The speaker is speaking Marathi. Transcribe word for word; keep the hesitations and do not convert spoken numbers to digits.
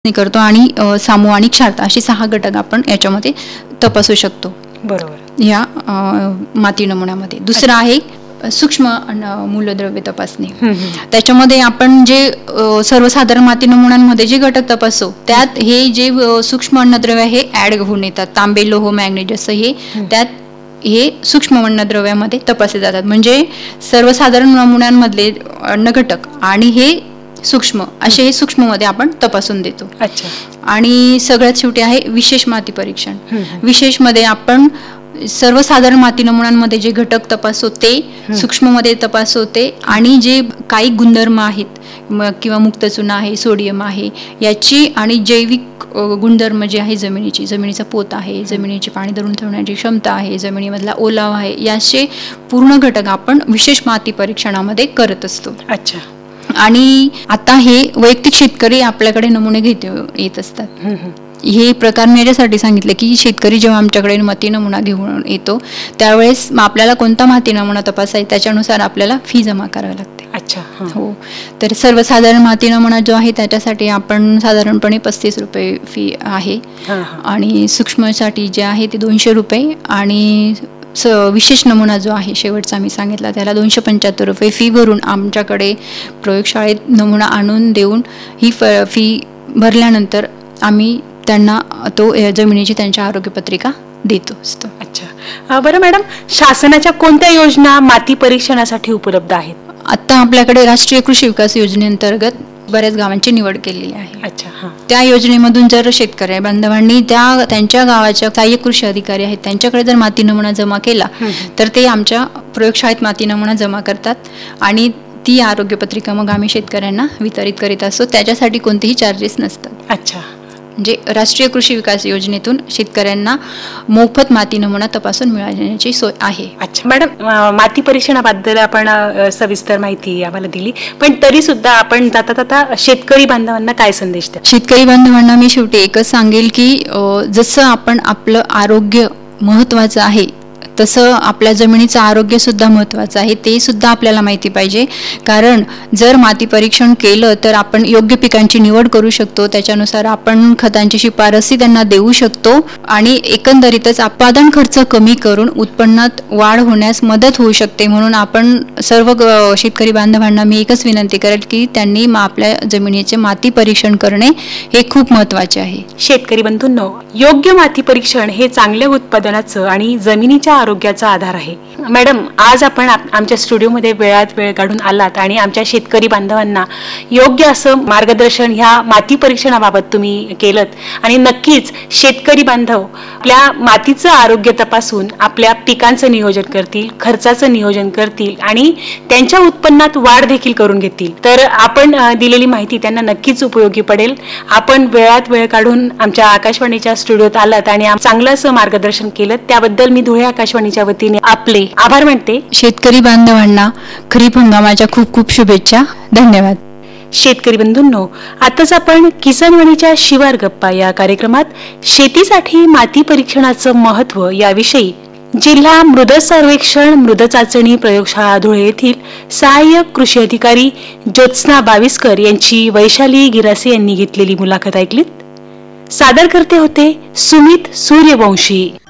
करतो आणि अ, सामू आणि क्षारता अशी सहा घटक आपण याच्यामध्ये तपासू शकतो बरोबर या अ, माती नमुन्यामध्ये. दुसरं आहे अ, सूक्ष्म अन्न मूलद्रव्य तपासणी. हम्म, हम्म. त्याच्यामध्ये आपण जे अ, सर्वसाधारण माती नमुन्यांमध्ये जे घटक तपासतो त्यात हे जे अ, सूक्ष्म अन्नद्रव्य हे ऍड होऊन येतात. तांबे, लोह, मॅग्नेज असं हे त्यात हे सूक्ष्म अन्नद्रव्यामध्ये तपासले जातात. म्हणजे सर्वसाधारण नमुन्यांमधले अन्न घटक आणि हे सूक्ष्म असे हे सूक्ष्ममध्ये आपण तपासून देतो. अच्छा. आणि सगळ्यात शेवटी आहे विशेष माती परीक्षण. हम्म. विशेष मध्ये आपण सर्वसाधारण माती नमुन्यांमध्ये जे घटक तपासतो ते सूक्ष्ममध्ये तपासवते आणि जे काही गुणधर्म आहेत म- किंवा मुक्त चुना आहे, सोडियम आहे याची आणि जैविक अ, गुणधर्म जे आहे जमिनीची, जमिनीचा पोत आहे, जमिनीची पाणी धरून ठेवण्याची क्षमता आहे, जमिनीमधला ओलावा आहे, याचे पूर्ण घटक आपण विशेष माती परीक्षणामध्ये करत असतो. अच्छा. आणि आता हे वैयक्तिक शेतकरी आपल्याकडे नमुने घेत येत असतात. हम्म, हम्म. हे प्रकार मी याच्यासाठी सांगितले की शेतकरी जेव्हा आमच्याकडे माती नमुना घेऊन येतो त्यावेळेस मग आपल्याला कोणता माती नमुना तपासायचा त्याच्यानुसार आपल्याला फी जमा करावी लागते. अच्छा. हा. हो. तर सर्वसाधारण माती नमुना जो आहे त्याच्यासाठी आपण साधारणपणे पस्तीस रुपये फी आहे हा, हा. आणि सूक्ष्मसाठी जे आहे ते दोनशे रुपये आणि स विशेष नमुना जो आहे शेवटचा मी सांगितला त्याला दोनशे पंच्याहत्तर रुपये फी भरून आमच्याकडे प्रयोगशाळेत नमुना आणून देऊन ही फ फी भरल्यानंतर आम्ही त्यांना तो अ, जमिनीची त्यांच्या आरोग्यपत्रिका देतो असतो. अच्छा. अ, बरं मॅडम, शासनाच्या कोणत्या योजना माती परीक्षणासाठी उपलब्ध आहेत? आता आपल्याकडे राष्ट्रीय कृषी विकास योजनेअंतर्गत बऱ्याच गावांची निवड केलेली आहे. अच्छा. हा. त्या योजनेमधून जर शेतकरी बांधवांनी त्या त्यांच्या गावाच्या सहाय्यक कृषी अधिकारी आहेत त्यांच्याकडे जर माती नमुना जमा केला तर ते आमच्या प्रयोगशाळेत माती नमुना जमा करतात आणि ती आरोग्यपत्रिका मग आम्ही शेतकऱ्यांना वितरित करीत असतो. त्याच्यासाठी कोणतेही चार्जेस नसतात. अच्छा. म्हणजे राष्ट्रीय कृषी विकास योजनेतून शेतकऱ्यांना मोफत माती नमुना तपासून मिळण्याची सोय आहे. अच्छा. मॅडम, अ, माती परीक्षणाबद्दल आपण अ, सविस्तर माहिती आम्हाला दिली, पण तरी सुद्धा आपण जाता जाता शेतकरी बांधवांना काय संदेश द्या? शेतकरी बांधवांना मी शेवटी एकच सांगेल की अ, जसं आपण आपलं आरोग्य महत्वाचं आहे तसं आपल्या जमिनीचं आरोग्य सुद्धा महत्वाचं आहे. ते सुद्धा आपल्याला माहिती पाहिजे. कारण जर माती परीक्षण केलं तर आपण योग्य पिकांची निवड करू शकतो. त्याच्यानुसार आपण खतांची शिफारसी त्यांना देऊ शकतो आणि एकंदरीतच उत्पादन खर्च कमी करून उत्पन्नात वाढ होण्यास मदत होऊ शकते. म्हणून आपण सर्व ग- शेतकरी बांधवांना मी एकच विनंती करेल की त्यांनी मा- आपल्या जमिनीचे माती परीक्षण करणे हे खूप महत्वाचे आहे. शेतकरी बंधूंनो, योग्य माती परीक्षण हे चांगल्या उत्पादनाचं आणि जमिनीच्या आरोग्याचा आधार आहे. मॅडम, आज आपण आप- आमच्या स्टुडिओमध्ये वेळात वेळ काढून आलात आणि आमच्या शेतकरी बांधवांना योग्य असं मार्गदर्शन ह्या माती परीक्षणाबाबत तुम्ही केलं आणि नक्कीच शेतकरी बांधव आपल्या मातीचं आरोग्य तपासून आपल्या पिकांचं नियोजन करतील, खर्चाचं नियोजन करतील आणि त्यांच्या उत्पन्नात वाढ देखील करून घेतील. तर आपण अ, दिलेली माहिती त्यांना नक्कीच उपयोगी पडेल. आपण वेळात वेळ काढून आमच्या आकाशवाणीच्या स्टुडिओत आलात आणि आम- चांगलं असं मार्गदर्शन केलं त्याबद्दल मी धुळे आकाशवाणीच्या वतीने आपले आभार मानते. शेतकरी बांधवांना खरीप हंगामाच्या खूप खूप शुभेच्छा. धन्यवाद. शेतकरी बंधूंनो, आताच आपण किसानवाणीच्या शिवार गप्पा या कार्यक्रमात शेतीसाठी माती परीक्षणाचं महत्त्व याविषयी जिल्हा मृद सर्वेक्षण मृद चाचणी प्रयोगशाळा धुळे येथील सहाय्यक कृषी अधिकारी ज्योत्स्ना बाविस्कर यांची वैशाली गिरासे यांनी घेतलेली मुलाखत ऐकलीत. सादर करते होते सुमित सूर्यवंशी.